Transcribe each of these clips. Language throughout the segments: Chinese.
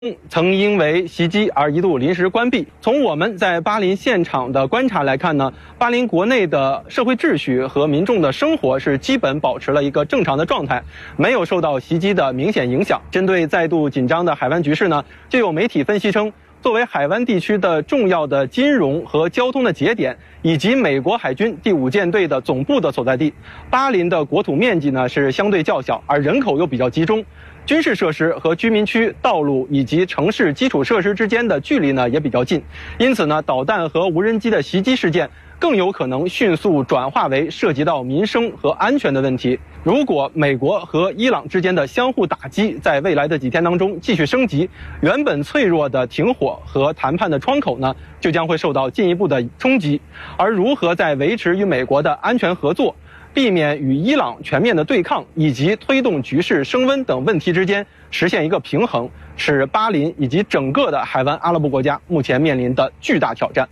曾因为袭击而一度临时关闭。从我们在巴林现场的观察来看呢，巴林国内的社会秩序和民众的生活是基本保持了一个正常的状态，没有受到袭击的明显影响。针对再度紧张的海湾局势呢，就有媒体分析称，作为海湾地区的重要的金融和交通的节点，以及美国海军第5舰队的总部的所在地，巴林的国土面积呢是相对较小，而人口又比较集中。军事设施和居民区、道路以及城市基础设施之间的距离呢也比较近，因此呢，导弹和无人机的袭击事件更有可能迅速转化为涉及到民生和安全的问题。如果美国和伊朗之间的相互打击在未来的几天当中继续升级，原本脆弱的停火和谈判的窗口呢，就将会受到进一步的冲击。而如何在维持与美国的安全合作、避免与伊朗全面的对抗以及推动局势升温等问题之间实现一个平衡，是巴林以及整个的海湾阿拉伯国家目前面临的巨大挑战。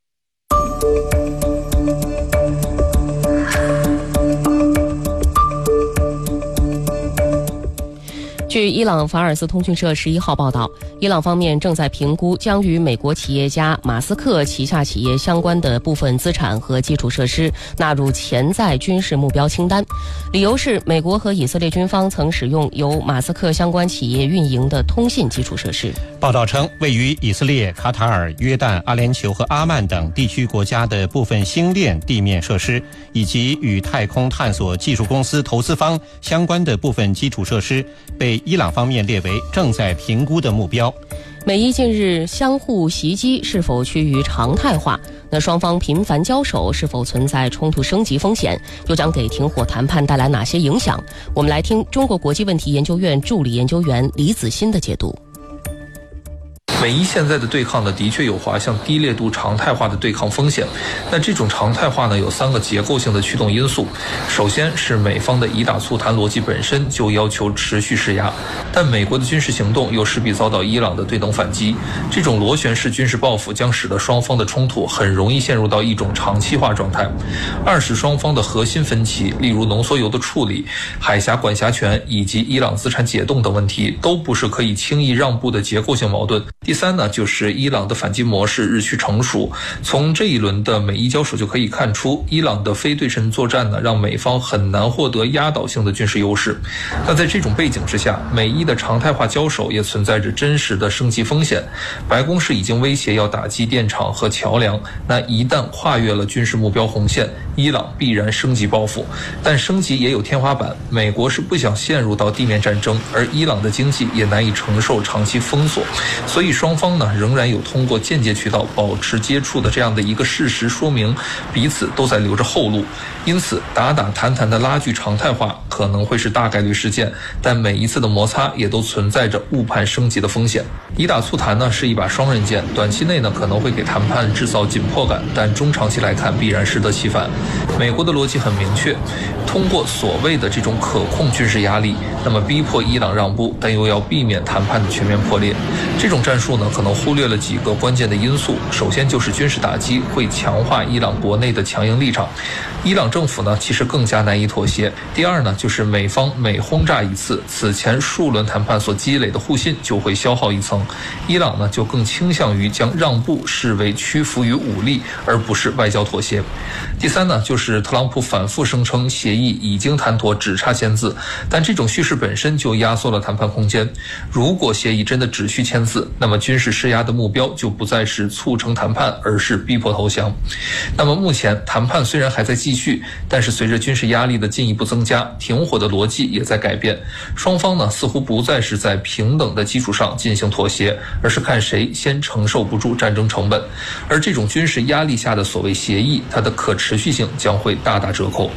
据伊朗法尔斯通讯社11号报道，伊朗方面正在评估将与美国企业家马斯克旗下企业相关的部分资产和基础设施纳入潜在军事目标清单，理由是美国和以色列军方曾使用由马斯克相关企业运营的通信基础设施。 报道称，位于以色列、卡塔尔、约旦、阿联酋和阿曼等地区国家的部分星链地面设施，以及与太空探索技术公司投资方相关的部分基础设施，被伊朗方面列为正在评估的目标。 美伊近日相互袭击是否趋于常态化？那双方频繁交手是否存在冲突升级风险？又将给停火谈判带来哪些影响？我们来听中国国际问题研究院助理研究员李子欣的解读。 美伊现在的对抗呢，的确有滑向低烈度常态化的对抗风险。那这种常态化呢，有3个结构性的驱动因素。首先是美方的以打促谈逻辑本身就要求持续施压，但美国的军事行动又势必遭到伊朗的对等反击。这种螺旋式军事报复将使得双方的冲突很容易陷入到一种长期化状态。二是双方的核心分歧，例如浓缩铀的处理、海峡管辖权以及伊朗资产解冻等问题，都不是可以轻易让步的结构性矛盾。第3呢，就是伊朗的反击模式日趋成熟。从这一轮的美伊交手就可以看出，伊朗的非对称作战呢，让美方很难获得压倒性的军事优势。那在这种背景之下，美伊的常态化交手也存在着真实的升级风险。白宫是已经威胁要打击电厂和桥梁，那一旦跨越了军事目标红线，伊朗必然升级报复。但升级也有天花板，美国是不想陷入到地面战争，而伊朗的经济也难以承受长期封锁，所以双方呢仍然有通过间接渠道保持接触的这样的一个事实，说明彼此都在留着后路。因此打打谈谈的拉锯常态化可能会是大概率事件，但每一次的摩擦也都存在着误判升级的风险。以打促谈呢是一把双刃剑，短期内呢可能会给谈判制造紧迫感，但中长期来看必然适得其反。美国的逻辑很明确，通过所谓的这种可控军事压力，那么逼迫伊朗让步，但又要避免谈判的全面破裂。这种战术呢可能忽略了几个关键的因素，首先就是军事打击会强化伊朗国内的强硬立场，伊朗政府呢其实更加难以妥协。第二呢，就是美方每轰炸一次，此前数轮谈判所积累的互信就会消耗一层，伊朗呢就更倾向于将让步视为屈服于武力，而不是外交妥协。第三呢，就是特朗普反复声称协议已经谈妥，只差签字，但这种叙事本身就压缩了谈判空间。如果协议真的只需签字，那么军事施压的目标就不再是促成谈判，而是逼迫投降。那么目前谈判虽然还在继续，但是随着军事压力的进一步增加，停火的逻辑也在改变。双方呢似乎不再是在平等的基础上进行妥协，而是看谁先承受不住战争成本。而这种军事压力下的所谓协议，它的可持续性将会大打折扣。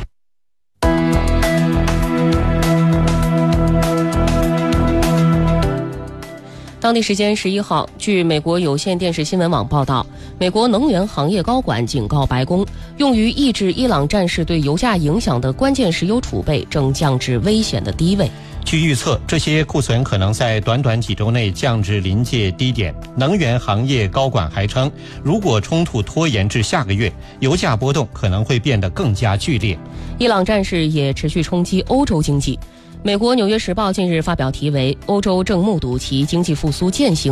当地时间11号，据美国有线电视新闻网报道，美国能源行业高管警告白宫，用于抑制伊朗战事对油价影响的关键石油储备正降至危险的低位。 据预测，这些库存可能在短短几周内降至临界低点。能源行业高管还称，如果冲突拖延至下个月，油价波动可能会变得更加剧烈。 伊朗战事也持续冲击欧洲经济。 美国《纽约时报》近日发表题为《欧洲正目睹其经济复苏践行